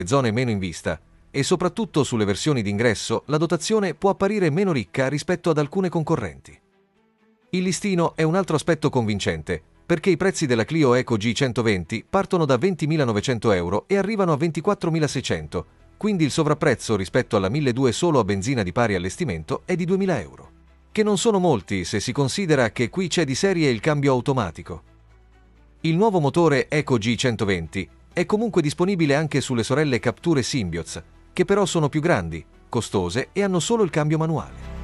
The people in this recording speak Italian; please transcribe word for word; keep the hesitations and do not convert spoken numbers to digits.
zone meno in vista e soprattutto sulle versioni d'ingresso la dotazione può apparire meno ricca rispetto ad alcune concorrenti. Il listino è un altro aspetto convincente, perché i prezzi della Clio Eco G centoventi partono da ventimilanovecento euro e arrivano a ventiquattromilaseicento, quindi il sovrapprezzo rispetto alla milleduecento solo a benzina di pari allestimento è di duemila euro, che non sono molti se si considera che qui c'è di serie il cambio automatico. Il nuovo motore Eco G centoventi è comunque disponibile anche sulle sorelle Captur e Symbioz, che però sono più grandi, costose e hanno solo il cambio manuale.